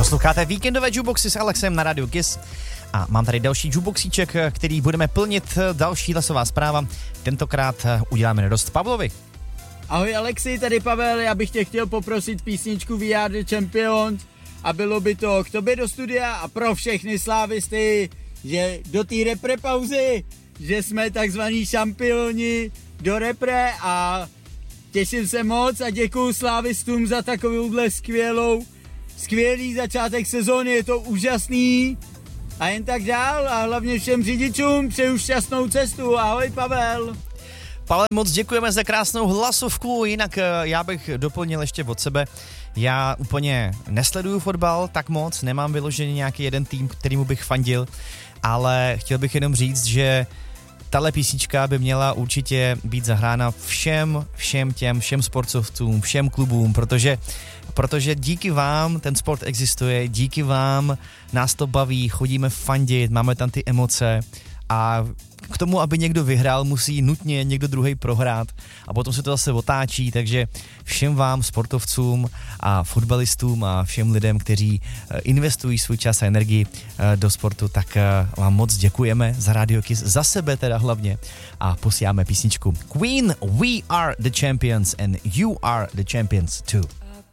Posloucháte víkendové jukeboxy s Alexem na rádiu Kiss a mám tady další jukeboxíček, který budeme plnit. Další hlasová zpráva. Tentokrát uděláme radost Pavlovi. Ahoj Alexi, tady Pavel, já bych tě chtěl poprosit písničku We Are The Champions a bylo by to k tobě do studia a pro všechny slávisty, že do té repre pauzy, že jsme takzvaní šampioni do repre a těším se moc a děkuju slávistům za takovouhle skvělý začátek sezóny, je to úžasný a jen tak dál a hlavně všem řidičům přeju šťastnou cestu, ahoj Pavel. Pavel, moc děkujeme za krásnou hlasovku, jinak já bych doplnil ještě od sebe. Já úplně nesleduju fotbal tak moc, nemám vyložený nějaký jeden tým, kterýmu bych fandil, ale chtěl bych jenom říct, že tahle písnička by měla určitě být zahrána všem sportovcům, všem klubům, protože díky vám ten sport existuje, díky vám nás to baví, chodíme fandit, máme tam ty emoce a k tomu, aby někdo vyhrál, musí nutně někdo druhý prohrát a potom se to zase otáčí, takže všem vám sportovcům a fotbalistům a všem lidem, kteří investují svůj čas a energii do sportu, tak vám moc děkujeme za Radio Kiss, za sebe teda hlavně a posíláme písničku Queen, We Are The Champions and You Are The Champions too.